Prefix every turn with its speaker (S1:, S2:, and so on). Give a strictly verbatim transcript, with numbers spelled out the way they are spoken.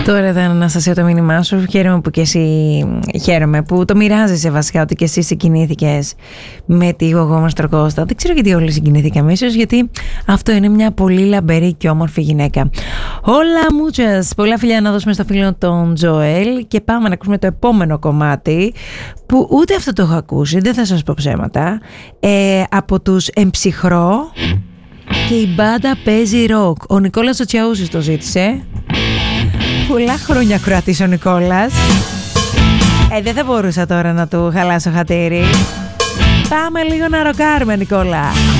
S1: Τώρα ήταν, Αναστασία, το μήνυμά σου. Χαίρομαι που και εσύ, χαίρομαι που το μοιράζεσαι βασικά, ότι και εσύ συγκινήθηκες με τη Γογό Μαστροκώστα. Δεν ξέρω γιατί όλοι συγκινήθηκαμε, ίσως γιατί αυτό είναι μια πολύ λαμπερή και όμορφη γυναίκα. Όλα μούτσας, πολλά φιλιά να δώσουμε στο φίλο τον Τζοέλ και πάμε να ακούσουμε το επόμενο κομμάτι που ούτε αυτό το έχω ακούσει, δεν θα σας πω ψέματα, ε, από τους Εμψυχρό και η μπάντα παίζει ροκ. Ο Νικόλας ο Τσιαούσης το ζήτησε. Πολλά χρόνια κρατής ο Νικόλας. Ε, δεν θα μπορούσα τώρα να του χαλάσω χατήρι. Πάμε λίγο να ροκάρουμε, Νικόλα.